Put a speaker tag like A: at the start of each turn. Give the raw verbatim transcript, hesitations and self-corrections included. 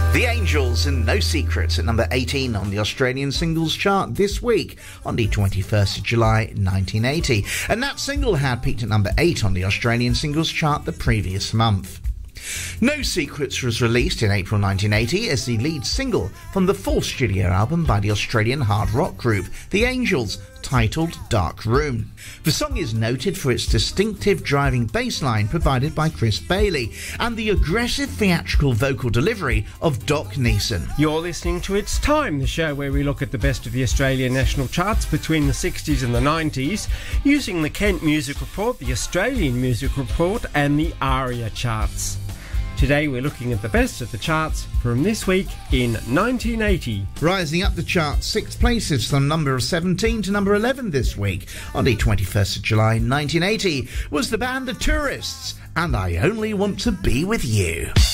A: The Angels and No Secrets at number eighteen on the Australian singles chart this week on the twenty-first of July nineteen eighty. And that single had peaked at number eight on the Australian singles chart the previous month. No Secrets was released in April nineteen eighty as the lead single from the full studio album by the Australian hard rock group The Angels, titled Dark Room. The song is noted for its distinctive driving bass line provided by Chris Bailey and the aggressive theatrical vocal delivery of Doc Neeson.
B: You're listening to It's Time, the show where we look at the best of the Australian national charts between the sixties and the nineties, using the Kent Music Report, the Australian Music Report and the ARIA charts. Today we're looking at the best of the charts from this week in nineteen eighty.
A: Rising up the chart six places from number seventeen to number eleven this week on the twenty-first of July nineteen eighty was the band The Tourists and I Only Want to Be With You.